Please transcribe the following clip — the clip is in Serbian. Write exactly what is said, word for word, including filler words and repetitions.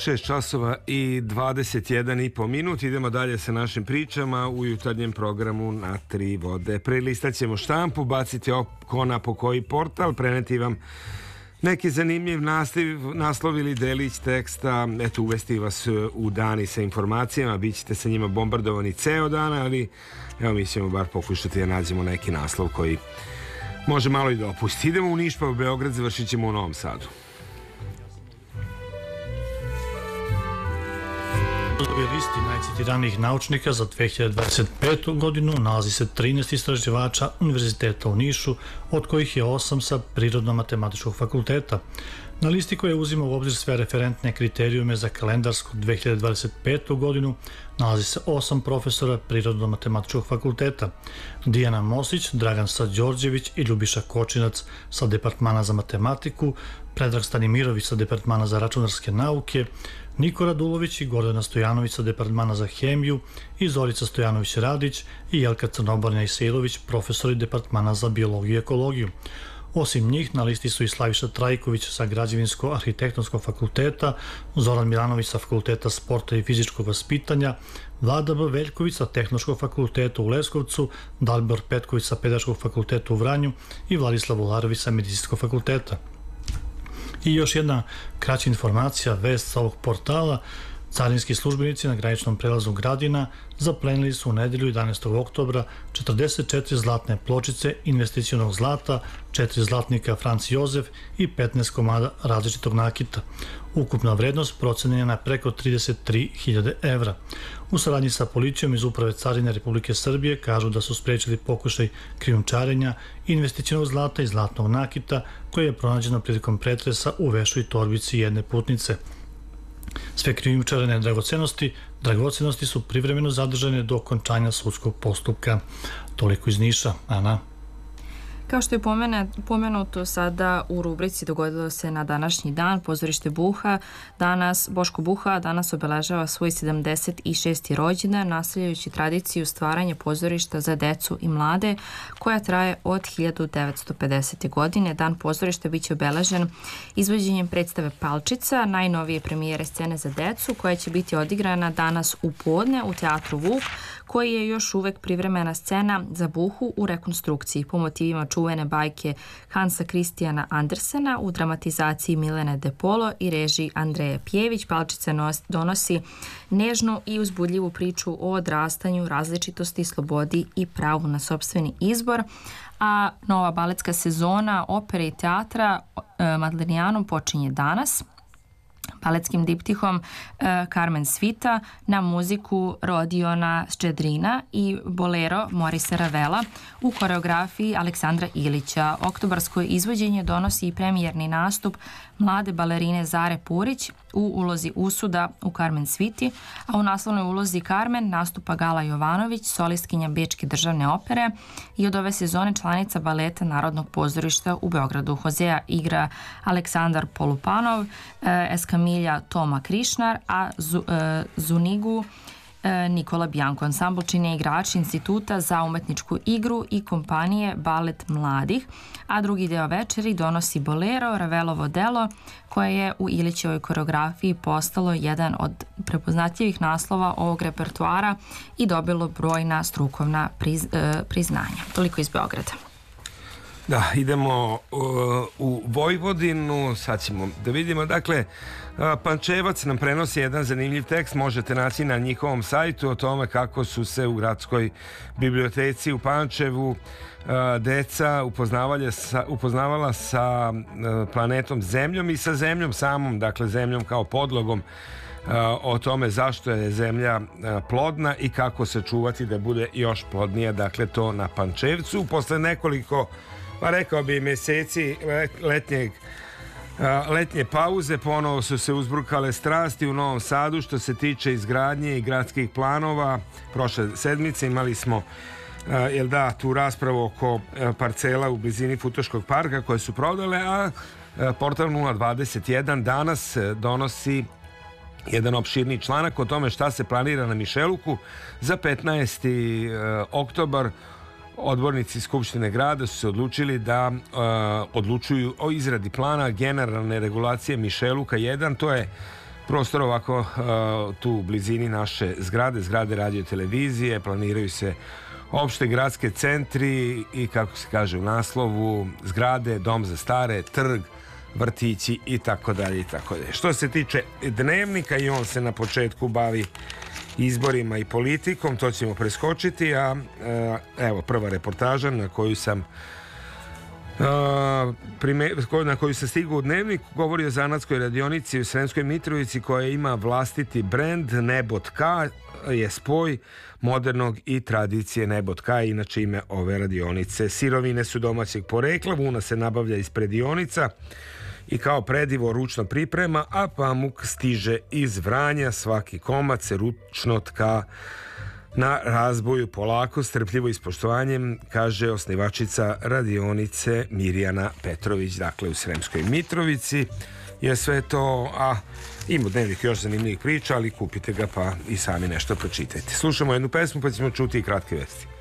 šest časova i dvadeset jedan i po minut. Idemo dalje sa našim pričama u jutarnjem programu Na tri vode. Prelistat ćemo štampu, baciti oko na po koji portal, preneti vam neki zanimljiv naslov, naslov ili delić teksta, eto, uvesti vas u dani sa informacijama, bit ćete sa njima bombardovani ceo dan, ali evo, mi ćemo bar pokušati da nađemo neki naslov koji može malo i dopustiti. Idemo u Niš pa u Beograd, završit ćemo u Novom Sadu. U listi najcitiranijih naučnika za dve hiljade dvadeset petu. godinu nalazi se trinaest istraživača Univerziteta u Nišu, od kojih je osam sa Prirodno-matematičkog fakulteta. Na listi koja uzima u obzir sve referentne kriterijume za kalendarsku dve hiljade dvadeset petu. godinu nalazi se osam profesora Prirodno-matematičkog fakulteta: Dijana Mosić, Dragan Sađorđević i Ljubiša Kočinac sa Departmana za matematiku, Predrag Stanimirović sa Departmana za računarske nauke, Niko Radulović i Gordana Stojanović sa Departmana za hemiju i Zorica Stojanović-Radić i Jelka Crnobarnja-Isailović, profesori Departmana za biologiju i ekologiju. Osim njih, na listi su i Slaviša Trajković sa Građevinsko-arhitektonskog fakulteta, Zoran Milanović sa Fakulteta sporta i fizičkog vaspitanja, Vlada B. Veljković sa Tehnološkog fakulteta u Leskovcu, Dalibor Petković sa Pedagoškog fakulteta u Vranju i Vladislav Volarović sa Medicinskog fakulteta. I još jedna kraća informacija, vest sa ovog portala: carinski službenici na graničnom prelazu Gradina zaplenili su u nedelju jedanaestog oktobra četrdeset četiri zlatne pločice investicionog zlata, četiri zlatnika Franc Jozef i petnaest komada različitog nakita. Ukupna vrednost procenjena na preko trideset tri hiljade evra. U saradnji sa policijom iz Uprave carine Republike Srbije kažu da su sprečili pokušaj krijumčarenja investicionog zlata i zlatnog nakita koje je pronađeno prilikom pretresa u vešu i torbici jedne putnice. Sve krijumčarene dragocenosti, dragocenosti su privremeno zadržane do okončanja sudskog postupka. Toliko iz Niša. Ana? Kao što je pomenuto sada u rubrici, dogodilo se na današnji dan pozorište Buha. Danas, Boško Buha danas obeležava svoj sedamdeset šesti rođendan, nastavljajući tradiciju stvaranja pozorišta za decu i mlade koja traje od hiljadu devetsto pedesete. godine. Dan pozorišta biće obeležen izvođenjem predstave Palčica, najnovije premijere scene za decu, koja će biti odigrana danas u podne u Teatru Vuk, koji je još uvek privremena scena za Buhu u rekonstrukciji po motivima čuvene bajke Hansa Kristijana Andersena u dramatizaciji Milene De Polo i režiji Andreje Pjević. Palčica donosi nežnu i uzbudljivu priču o odrastanju, različitosti, slobodi i pravu na sopstveni izbor. A nova baletska sezona opere i teatra Madlenijanom počinje danas baletskim diptihom Carmen Svita na muziku Rodiona Ščedrina i bolero Morisa Ravela u koreografiji Aleksandra Ilića. Oktobarsko izvođenje donosi i premijerni nastup mlade balerine Zare Purić u ulozi Usuda u Carmen Sviti, a u naslovnoj ulozi Carmen nastupa Gala Jovanović, solistkinja Bečke državne opere i od ove sezone članica baleta Narodnog pozorišta u Beogradu. Hozea igra Aleksandar Polupanov, Eskamilja Toma Krišnar, a Zunigu Nikola Bjanko. Ansambl čine igrači Instituta za umetničku igru i kompanije Balet mladih, a drugi deo večeri donosi bolero Ravelovo delo, koje je u Ilićevoj koreografiji postalo jedan od prepoznatljivih naslova ovog repertoara i dobilo brojna strukovna priz, e, priznanja. Toliko iz Beograda. Da, idemo uh, u Vojvodinu, sad ćemo da vidimo, dakle, uh, Pančevac nam prenosi jedan zanimljiv tekst, možete naći na njihovom sajtu o tome kako su se u gradskoj biblioteci u Pančevu uh, deca upoznavala sa, upoznavala sa uh, planetom Zemljom i sa Zemljom samom, dakle Zemljom kao podlogom, uh, o tome zašto je Zemlja uh, plodna i kako se čuvati da bude još plodnija, dakle to na Pančevcu. Posle nekoliko, pa rekao bi, mjeseci letnjeg, letnje pauze ponovo su se uzbrukale strasti u Novom Sadu što se tiče izgradnje i gradskih planova. Prošle sedmice imali smo jel da, tu raspravu oko parcela u blizini Futoškog parka koje su prodale, a portal nula dvadeset jedan danas donosi jedan opširni članak o tome šta se planira na Mišeluku za petnaesti oktobar. Odbornici Skupštine grada su se odlučili da uh, odlučuju o izradi plana generalne regulacije Mišeluka jedan. To je prostor ovako tu u blizini naše zgrade, zgrade radio televizije, planiraju se opšte gradske centri i, kako se kaže u naslovu, zgrade, dom za stare, trg, vrtići i tako dalje i tako dalje. Što se tiče Dnevnika, i on se na početku bavi izborima i politikom, to ćemo preskočiti, a evo prva reportaža na koju sam na koju se stigao u Dnevnik, govori o zanatskoj radionici u Sremskoj Mitrovici koja ima vlastiti brend. Nebotka je spoj modernog i tradicije Nebotka, inače ime ove radionice. Sirovine su domaćeg porekla, vuna se nabavlja iz predionica i kao predivo ručno priprema, a pamuk stiže iz Vranja. Svaki komad se ručno tka na razboju polako, strpljivo i s poštovanjem, kaže osnivačica radionice Mirjana Petrović. Dakle, u Sremskoj Mitrovici je sve to, a ima Dnevnik još zanimljivih priča, ali kupite ga pa i sami nešto pročitajte. Slušamo jednu pesmu pa ćemo čuti i kratke vesti.